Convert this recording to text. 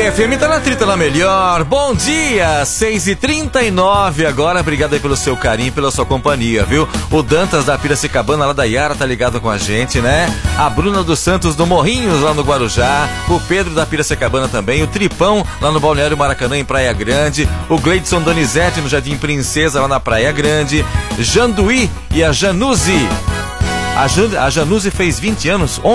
FM tá na trita na melhor. Bom dia, 6h39 agora. Obrigado aí pelo seu carinho, pela sua companhia, viu? O Dantas da Piracicabana, lá da Iara, tá ligado com a gente, né? A Bruna dos Santos do Morrinhos, lá no Guarujá. O Pedro da Piracicabana também. O Tripão, lá no Balneário Maracanã, em Praia Grande. O Gleidson Donizete, no Jardim Princesa, lá na Praia Grande. Janduí e a Januzi. A Januzi fez 20 anos